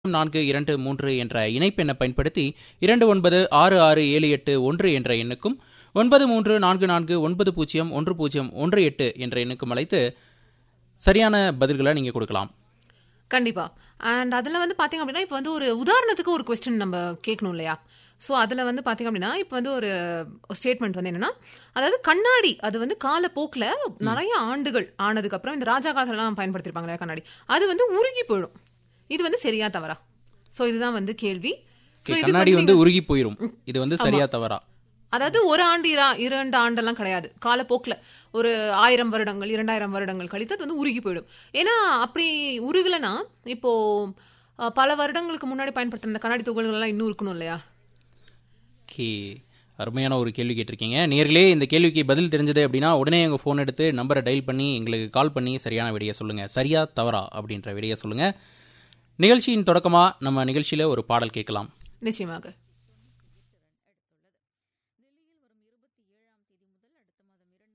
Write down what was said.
423 என்ற இணைப்பெண்ணை பயன்படுத்தி 296678 என்ற எண்ணுக்கும் 9344901018 என்ற எண்ணுக்கும் அழைத்து சரியான பதில்களை நீங்க கொடுக்கலாம். கண்டிப்பா. அண்ட் அதுல வந்து பாத்தீங்க அப்படின்னா இப்ப வந்து ஒரு உதாரணத்துக்கு ஒரு கொஸ்டின் நம்ம கேட்கணும் இல்லையா? ஸோ அதில் வந்து பார்த்தீங்க அப்படின்னா இப்போ வந்து ஒரு ஸ்டேட்மெண்ட் வந்து என்னன்னா, அதாவது கண்ணாடி அது வந்து காலப்போக்கில் நிறைய ஆண்டுகள் ஆனதுக்கப்புறம் இந்த ராஜா காலத்துலலாம் பயன்படுத்திருப்பாங்க இல்லையா கண்ணாடி, அது வந்து உருகி போயிடும். இது வந்து சரியா தவறா? ஸோ இதுதான் வந்து கேள்வி. கண்ணாடி வந்து உருகி போயிடும், இது வந்து சரியா தவறா? அதாவது ஒரு ஆண்டு 2 ஆண்டெல்லாம் கிடையாது, காலப்போக்கில் ஒரு 1000 வருடங்கள் 2000 வருடங்கள் கழித்து அது வந்து உருகி போயிடும். ஏன்னா அப்படி உருகலைன்னா இப்போ பல வருடங்களுக்கு முன்னாடி பயன்படுத்துகிற இந்த கண்ணாடி துகள்கள்லாம் இன்னும் இருக்கணும் இல்லையா? அருமையான ஒரு கேள்வி கேட்டிருக்கீங்க. நேர்களே, இந்த கேள்விக்கு பதில் தெரிஞ்சது அப்படின்னா உடனே எங்கள் ஃபோன் எடுத்து நம்பரை டயல் பண்ணி எங்களுக்கு கால் பண்ணி சரியான விடையை சொல்லுங்கள். சரியா தவறா அப்படின்ற விடையை சொல்லுங்கள். நிகழ்ச்சியின் தொடக்கமாக நம்ம நிகழ்ச்சியில் ஒரு பாடல் கேட்கலாம். நிச்சயமாக.